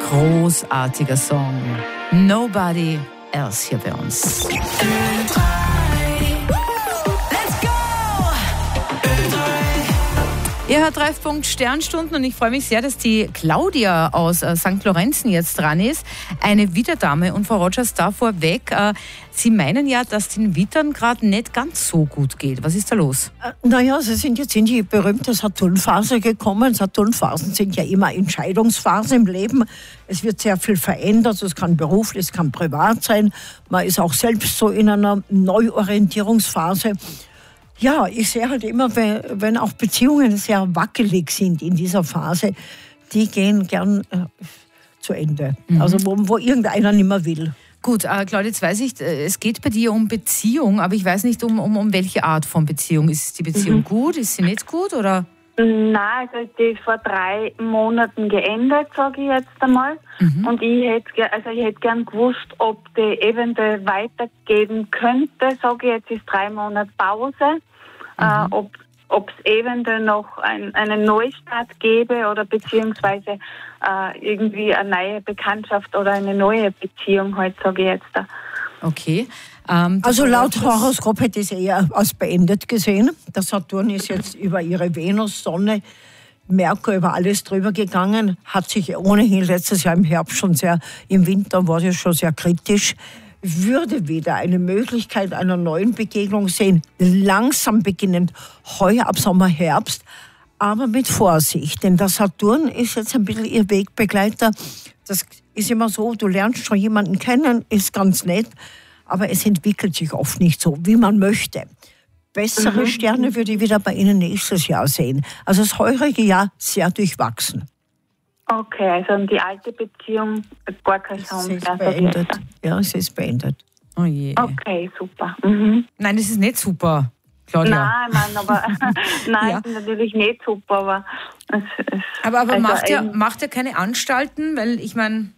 Großartiger Song. Nobody else hier bei uns. Ihr hört Treffpunkt Sternstunden und ich freue mich sehr, dass die Claudia aus St. Lorenzen jetzt dran ist. Eine Widerdame. Und Frau Rogers, da vorweg, Sie meinen ja, dass den Widdern gerade nicht ganz so gut geht. Was ist da los? Naja, sie sind jetzt in die berühmte Saturnphase gekommen. Saturnphasen sind ja immer Entscheidungsphasen im Leben. Es wird sehr viel verändert. Es kann beruflich, es kann privat sein. Man ist auch selbst so in einer Neuorientierungsphase. Ja, ich sehe halt immer, wenn auch Beziehungen sehr wackelig sind in dieser Phase, die gehen gern zu Ende. Also wo irgendeiner nicht mehr will. Gut, Claudia, jetzt weiß ich, es geht bei dir um Beziehung, aber ich weiß nicht, um welche Art von Beziehung. Ist die Beziehung gut, ist sie nicht gut, oder? Nein, also die ist vor 3 Monaten geendet, sage ich jetzt einmal. Und ich hätte gern gewusst, ob die eventuell weitergehen könnte. Sage ich, jetzt ist 3 Monate Pause. Ob es eventuell noch einen Neustart gäbe oder beziehungsweise irgendwie eine neue Bekanntschaft oder eine neue Beziehung, halt, sage ich jetzt. Okay. Also laut Horoskop hätte ich es eher als beendet gesehen. Der Saturn ist jetzt über ihre Venus, Sonne, Merkur über alles drüber gegangen, hat sich ohnehin letztes Jahr im Herbst im Winter war es schon sehr kritisch. Würde wieder eine Möglichkeit einer neuen Begegnung sehen, langsam beginnend, heuer ab Sommer, Herbst, aber mit Vorsicht, denn der Saturn ist jetzt ein bisschen ihr Wegbegleiter. Das ist immer so, du lernst schon jemanden kennen, ist ganz nett, aber es entwickelt sich oft nicht so, wie man möchte. Bessere Sterne würde ich wieder bei Ihnen nächstes Jahr sehen. Also das heurige Jahr sehr durchwachsen. Okay, also die alte Beziehung gar keine Chance. Es ist beendet. Ja, es ist beendet. Oh je. Okay, super. Nein, das ist nicht super, Claudia. Nein, Mann, aber nein, ist natürlich nicht super, aber aber also macht ihr keine Anstalten, weil ich meine...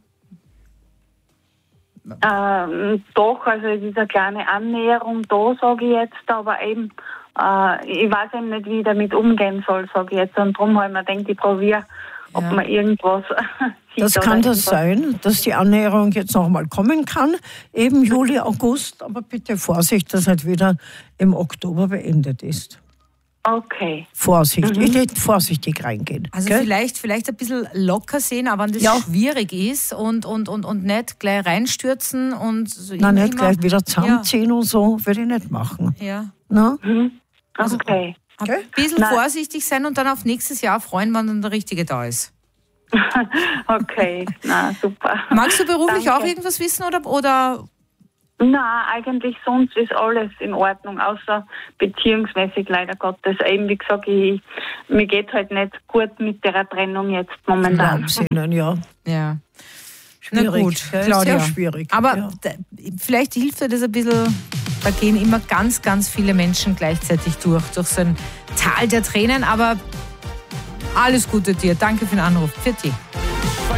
Doch, also es ist eine kleine Annäherung da, sage ich jetzt, aber eben, ich weiß eben nicht, wie ich damit umgehen soll, sage ich jetzt, und darum habe ich mir gedacht, ich probiere, ob man irgendwas sieht. Das kann das sein, dass die Annäherung jetzt noch mal kommen kann, eben Juli, August, aber bitte Vorsicht, dass halt wieder im Oktober beendet ist. Okay. Vorsicht, ich würde vorsichtig reingehen. Also vielleicht ein bisschen locker sehen, aber wenn das schwierig ist und nicht gleich reinstürzen und so. Nein, nicht gleich wieder zusammenziehen und so, würde ich nicht machen. Ja. Na? Okay. Ein bisschen vorsichtig sein und dann auf nächstes Jahr freuen, wann dann der Richtige da ist. Okay, na super. Magst du beruflich auch irgendwas wissen oder? Nein, eigentlich sonst ist alles in Ordnung, außer beziehungsmäßig leider Gottes. Eben wie gesagt, mir geht halt nicht gut mit der Trennung jetzt momentan. Ja. Schwierig. Na gut, Claudia. Sehr schwierig. Aber vielleicht hilft dir das ein bisschen, da gehen immer ganz, ganz viele Menschen gleichzeitig durch so ein Tal der Tränen, aber alles Gute dir. Danke für den Anruf. Für dich.